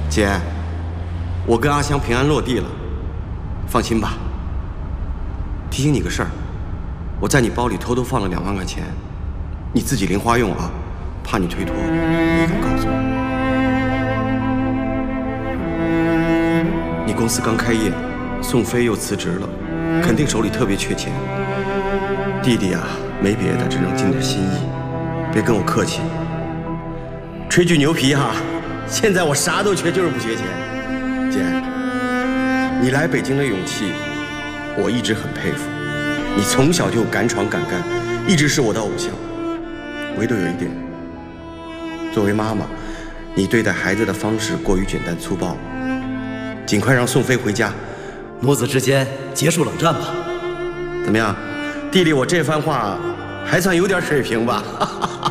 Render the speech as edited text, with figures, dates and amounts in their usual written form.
姐，我跟阿香平安落地了，放心吧。提醒你个事儿，我在你包里偷偷放了2万块钱，你自己零花用啊，怕你推脱，没敢告诉我。你公司刚开业，宋飞又辞职了，肯定手里特别缺钱。弟弟啊，没别的，只能尽点心意，别跟我客气。吹句牛皮哈，现在我啥都缺，就是不缺钱。姐，你来北京的勇气，我一直很佩服。你从小就敢闯敢干，一直是我的偶像。唯独有一点，作为妈妈，你对待孩子的方式过于简单粗暴。尽快让宋飞回家， 母子之间结束冷战吧。 怎么样，弟弟，我这番话还算有点水平吧？